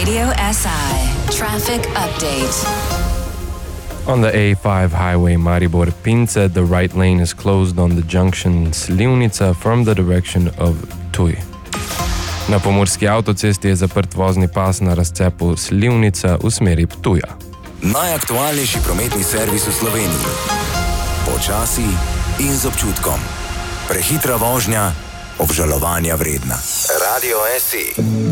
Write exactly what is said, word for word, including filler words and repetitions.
Radio S I traffic update. On the A five highway Maribor-Pince, the right lane is closed on the junction Slivnica from the direction of Ptuj. Na pomurski avtocesti je zaprt vozni pas na razcepu Slivnica v smeri Ptuja. Najaktualnejši prometni servis v Sloveniji. Počasi in z občutkom. Prehitra vožnja, obžalovanja vredna. Radio S I.